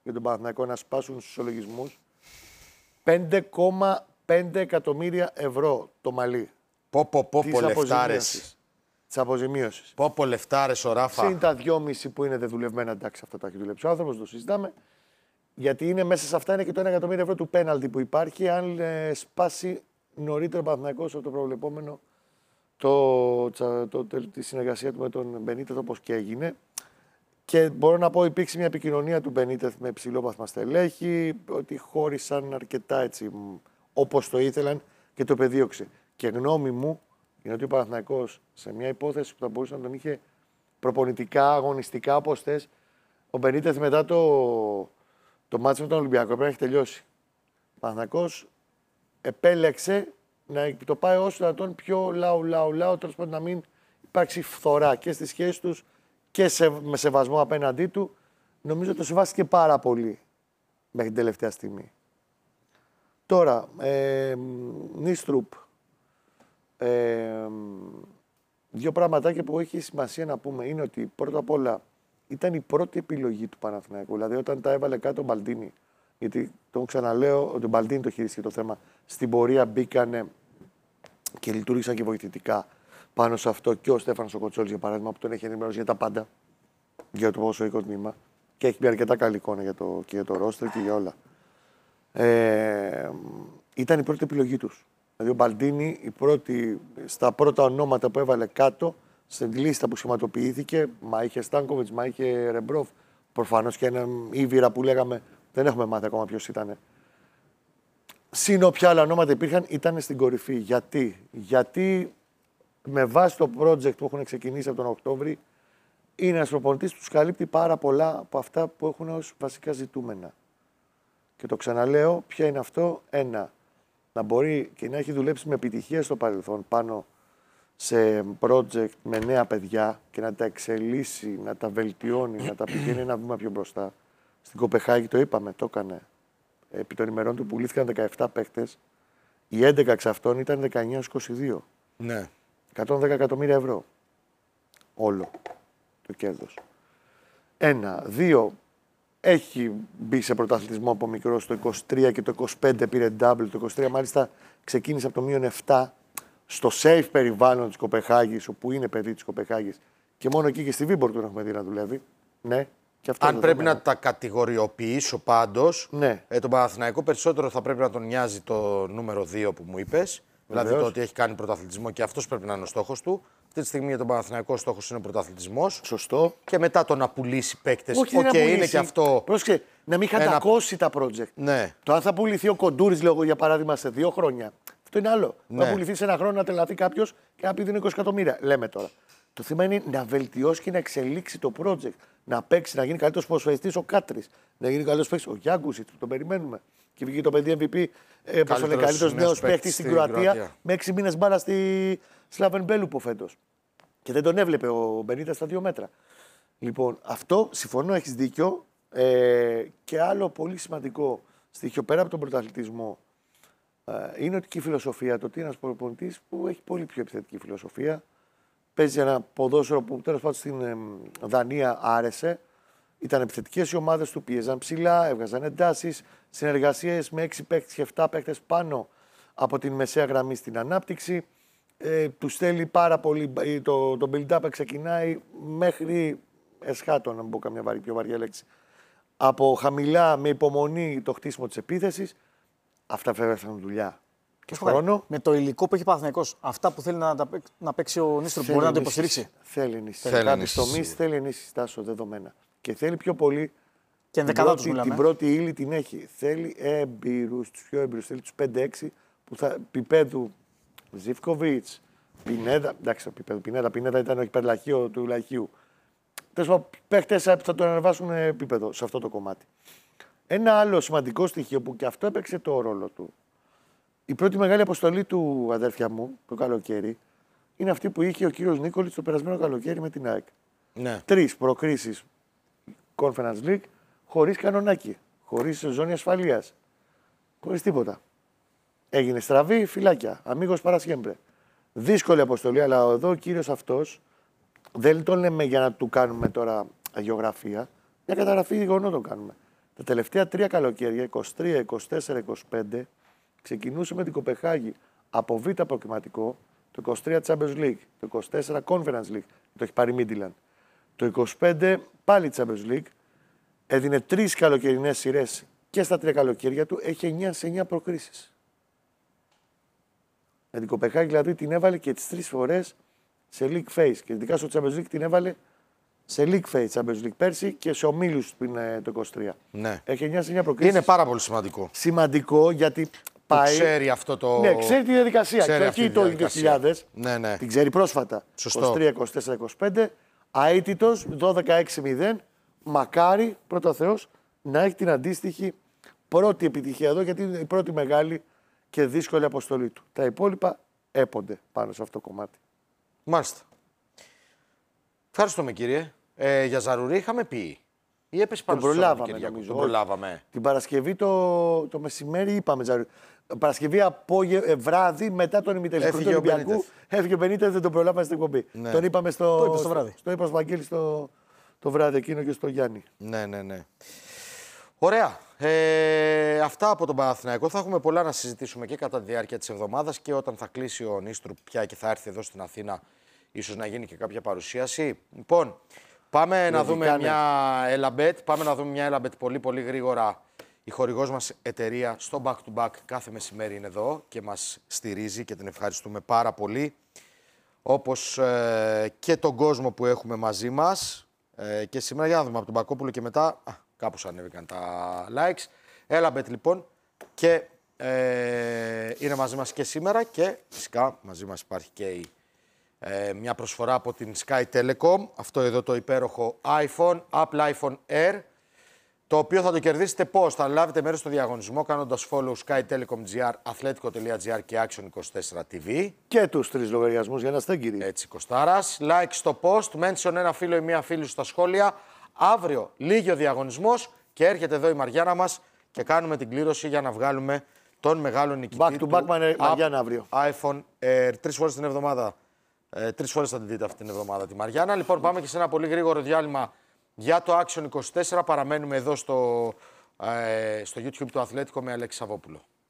για τον Παναθηναϊκό να σπάσουν στους ισολογισμούς. πέντε κόμμα πέντε εκατομμύρια ευρώ το μαλλί. Πω πω πω πω λεφτάρες. Της αποζημίωσης. Πω πω λεφτάρες ο Ράφα. Συν τα δυόμισι που είναι δεδουλευμένα, εντάξει, αυτά τα έχει δουλέψει ο άνθρωπος, το συζητάμε. Γιατί είναι μέσα σε αυτά είναι και το ένα εκατομμύριο ευρώ του πέναλτι που υπάρχει, αν ε, σπάσει νωρίτερα ο Παναθηναϊκός από το προβλεπόμενο το, το, το, το, τη συνεργασία του με τον Μπενίτεθ, όπως και έγινε. Και μπορώ να πω υπήρξε μια επικοινωνία του Μπενίτεθ με ψηλόπαθμα στελέχη, ότι χώρισαν αρκετά έτσι όπως το ήθελαν και το πεδίωξε. Και γνώμη μου είναι ότι ο Παναθηναϊκός σε μια υπόθεση που θα μπορούσε να τον είχε προπονητικά, αγωνιστικά, όπως θες, ο Μπενίτεθ μετά το, το μάτσο με τον Ολυμπιακό πρέπει να έχει τελειώσει. Ο Παναθηναϊκός επέλεξε να το πάει όσο δυνατόν πιο λαου, λαου, λαου, τέλος πάντων να μην υπάρξει φθορά και στις σχέσεις τους και σε, με σεβασμό απέναντί του. Νομίζω το σεβάστηκε πάρα πολύ μέχρι την τελευταία στιγμή. Τώρα, ε, Νίστρουπ. Ε, δύο πραγματάκια που έχει σημασία να πούμε είναι ότι πρώτα απ' όλα ήταν η πρώτη επιλογή του Παναθηναϊκού. Δηλαδή, όταν τα έβαλε κάτω ο Μπαλντίνι, γιατί το ξαναλέω ότι ο Μπαλντίνι το χειρίστηκε το θέμα, στην πορεία μπήκανε και λειτουργήσαν και βοηθητικά πάνω σε αυτό και ο Στέφανος ο Κοτσόλης, για παράδειγμα, που τον έχει ενημερώσει για τα πάντα, για το ποδοσφαιρικό τμήμα και έχει μια αρκετά καλή εικόνα για το, και για το ρόστερ και για όλα. Ε, ήταν η πρώτη επιλογή τους. Δηλαδή ο Μπαλντίνι, η πρώτη, στα πρώτα ονόματα που έβαλε κάτω, στην λίστα που σχηματοποιήθηκε, μα είχε Στάνκοβιτς, μα είχε Ρεμπρόφ, προφανώς και έναν Ήβυρα που λέγαμε, δεν έχουμε μάθει ακόμα ποιος ήταν. Συν όποια άλλα ονόματα υπήρχαν, ήταν στην κορυφή. Γιατί, Γιατί με βάση το project που έχουν ξεκινήσει από τον Οκτώβρη, είναι ένας προπονητής που τους καλύπτει πάρα πολλά από αυτά που έχουν ως βασικά ζητούμενα. Και το ξαναλέω, ποια είναι αυτό, ένα. Να μπορεί και να έχει δουλέψει με επιτυχία στο παρελθόν πάνω σε project με νέα παιδιά και να τα εξελίσσει, να τα βελτιώνει, να τα πηγαίνει ένα βήμα πιο μπροστά. Στην Κοπεχάγη το είπαμε, το έκανε. Επί των ημερών του πουλήθηκαν δεκαεπτά παίκτες. Οι έντεκα εξ αυτών ήταν δεκαεννιά είκοσι δύο. Ναι. εκατόν δέκα εκατομμύρια ευρώ. Όλο το κέρδος. Ένα. Δύο. Έχει μπει σε πρωταθλητισμό από μικρό στο είκοσι τρία και το είκοσι πέντε πήρε double. Το είκοσι τρία μάλιστα ξεκίνησε από το μείον επτά στο safe περιβάλλον της Κοπεχάγης, όπου είναι παιδί της Κοπεχάγης. Και μόνο εκεί και στη Βίμπορ τον έχουμε δει να δουλεύει. Ναι. Και αυτό Αν πρέπει να τα κατηγοριοποιήσω πάντως, ναι. ε, τον Παναθηναϊκό περισσότερο θα πρέπει να τον νοιάζει το νούμερο δύο που μου είπες. Δηλαδή το ότι έχει κάνει πρωταθλητισμό και αυτός πρέπει να είναι ο στόχος του. Αυτή τη στιγμή για τον Παναθηναϊκό ο στόχος είναι ο πρωταθλητισμός. Σωστό. Και μετά το να πουλήσει παίκτες. Όχι, Οκ, okay, είναι και αυτό. Πρόσεξε, να μην χαντακώσει ένα... τα project. Ναι. Το αν θα πουληθεί ο Κοντούρης, λέω για παράδειγμα, σε δύο χρόνια. Αυτό είναι άλλο. Ναι. Θα πουληθεί σε ένα χρόνο να τρελαθεί κάποιο και να πει δίνει είκοσι εκατομμύρια. Λέμε τώρα. Το θέμα είναι να βελτιώσει και να εξελίξει το project. Να παίξει, να γίνει καλύτερος ποδοσφαιριστής ο Κάτρης. Να γίνει καλύτερος παίκτης ο Γιάνγκουσιτ, που τον περιμένουμε. Και βγήκε το παιδί εμ βι πι, ε, πως είναι καλύτερος νέος παίκτης στην Κροατία, Κροατία, με έξι μήνες μπάλα στη Σλάβεν Μπέλουπο φέτος. Και δεν τον έβλεπε ο Μπενίτες στα δύο μέτρα. Λοιπόν, αυτό συμφωνώ, έχεις δίκιο. Ε, και άλλο πολύ σημαντικό στοιχείο πέρα από τον πρωταθλητισμό ε, είναι ότι και η φιλοσοφία, το ότι είναι ένας προπονητής που έχει πολύ πιο επιθετική φιλοσοφία. Παίζει ένα ποδόσφαιρο που τέλος πάντων στην ε, Δανία άρεσε. Ήταν επιθετικές οι ομάδες του, πίεζαν ψηλά, έβγαζαν εντάσεις, συνεργασίες με έξι παίκτες και επτά παίκτες πάνω από την μεσαία γραμμή στην ανάπτυξη. Ε, τους θέλει πάρα πολύ, το, το build-up ξεκινάει μέχρι εσχάτω, να μην πω καμιά βαρύ, πιο βαριά λέξη. Από χαμηλά με υπομονή το χτίσιμο της επίθεσης. Αυτά βέβαια θα είναι δουλειά. Και χρόνο. Με το υλικό που έχει Παναθηναϊκός, αυτά που θέλει να, να παίξει ο Νίστρουπ, μπορεί να το υποστηρίξει. Θέλει ενίσχυση. Θέλει ενίσχυση. Κάποιοι τομείς θέλει ενίσχυση, τάσο δεδομένα. Και θέλει πιο πολύ. Και την, πρώτη, την πρώτη ύλη την έχει. Θέλει έμπειρους, τους πιο έμπειρους. Θέλει τους πέντε έξι που θα πιπέδου. Ζιβκοβίτς, Πινέδα. Εντάξει, το πιπέδου Πινέδα. Πινέδα ήταν ο υπερλαχείο του Λαχείου. Τέλος πάντων, παίχτες θα τον ανεβάσουν επίπεδο σε αυτό το κομμάτι. Ένα άλλο σημαντικό στοιχείο που και αυτό έπαιξε το ρόλο του. Η πρώτη μεγάλη αποστολή του, αδέρφια μου, το καλοκαίρι, είναι αυτή που είχε ο κύριος Νίκολιτς το περασμένο καλοκαίρι με την ΑΕΚ. Ναι. Τρεις προκρίσεις Conference League χωρίς κανονάκι, χωρίς ζώνη ασφαλείας, χωρίς τίποτα. Έγινε στραβή, φυλάκια, αμίγος παρασιέμπρε. Δύσκολη αποστολή, αλλά εδώ ο κύριος αυτός δεν τον λέμε για να του κάνουμε τώρα αγιογραφία. Μια καταγραφή γεγονότων κάνουμε. Τα τελευταία τρία καλοκαίρια, είκοσι τρία, είκοσι τέσσερα, είκοσι πέντε, ξεκινούσε με την Κοπεχάγη από β' προκριματικό, το είκοσι τρία Champions League, το είκοσι τέσσερα Conference League, το έχει πάρει Midland. Το είκοσι πέντε πάλι Champions League, έδινε τρεις καλοκαιρινές σειρές και στα τρία καλοκαίρια του έχει εννιά σε εννιά προκρίσεις. Με την Κοπεχάγη δηλαδή την έβαλε και τις τρεις φορές σε League Phase. Και ειδικά στο Champions League την έβαλε σε League Phase Champions League πέρσι και σε ομίλους που είναι το είκοσι τρία. Ναι. Έχει εννιά σε εννιά προκρίσεις. Είναι πάρα πολύ σημαντικό. Σημαντικό γιατί πάει. Ξέρει αυτό το. Ναι, ξέρει τη διαδικασία. Ξέρει και αυτή όχι τη το διαδικασία. δύο χιλιάδες. Ναι, ναι. Την ξέρει πρόσφατα. Σωστό. είκοσι τρία, είκοσι τέσσερα, είκοσι πέντε. Αίτητος, δώδεκα έξι μηδέν. Μακάρι, πρώτο ο Θεός, να έχει την αντίστοιχη πρώτη επιτυχία εδώ, γιατί είναι η πρώτη μεγάλη και δύσκολη αποστολή του. Τα υπόλοιπα έπονται πάνω σε αυτό το κομμάτι. Μάλιστα. Ευχαριστούμε, κύριε. Ε, για Ζαρουρί είχαμε πει. Ή έπεσε πάνω Τον στο προλάβαμε, Σαββατοκύριακο. νομίζω. Τον προλάβαμε. Την Παρασκευή το, το μεσημέρι είπαμε Ζαρουρί. Παρασκευή απόγε, ε, βράδυ μετά τον ημιτελικό του Ολυμπιακού. Έφυγε ο Μπενίτες, δεν τον προλάβαμε στην εκπομπή. Ναι. Τον είπαμε στο, το είπε στο βράδυ. Στο είπα στο Βαγγέλη στο, το βράδυ εκείνο και στο Γιάννη. Ναι, ναι, ναι. Ωραία. Ε, αυτά από τον Παναθηναϊκό. Θα έχουμε πολλά να συζητήσουμε και κατά τη διάρκεια της εβδομάδας και όταν θα κλείσει ο Νίστρου πια και θα έρθει εδώ στην Αθήνα, ίσως να γίνει και κάποια παρουσίαση. Λοιπόν, πάμε να δούμε ναι. μια Elabet. Πάμε να δούμε μια Elabet πολύ πολύ γρήγορα. Η χορηγός μας εταιρεία στο Back to Back κάθε μεσημέρι είναι εδώ και μας στηρίζει και την ευχαριστούμε πάρα πολύ. Όπως ε, και τον κόσμο που έχουμε μαζί μας. Ε, και σήμερα για να δούμε από τον Μπακόπουλο και μετά. Α, κάπως ανέβηκαν τα likes. Elabet λοιπόν και ε, είναι μαζί μας και σήμερα και φυσικά μαζί μας υπάρχει και η, ε, μια προσφορά από την Sky Telecom. Αυτό εδώ το υπέροχο iPhone, Apple iPhone Air, το οποίο θα το κερδίσετε πώς? Θα λάβετε μέρος στο διαγωνισμό κάνοντας follow Sky Telecom τζι αρ, athletico.gr και Action είκοσι τέσσερα τι βι. Και τους τρεις λογαριασμούς για να στέγγυρει. Έτσι, Κωστάρας. Like στο post, mention ένα φίλο ή μία φίλη στα σχόλια. Αύριο λίγη ο διαγωνισμός και έρχεται εδώ η Μαριάννα μας και κάνουμε την κλήρωση για να βγάλουμε τον μεγάλο νικητή. Back to back με Μαριάννα αύριο. iPhone Air. Τρεις φορές την εβδομάδα. Ε, τρεις φορές θα την δείτε αυτή την εβδομάδα τη Μαριάννα. Λοιπόν, πάμε και σε ένα πολύ γρήγορο διάλειμμα για το Action είκοσι τέσσερα. Παραμένουμε εδώ στο, ε, στο YouTube του Αθλέτικο με Αλέξη Σαββόπουλο.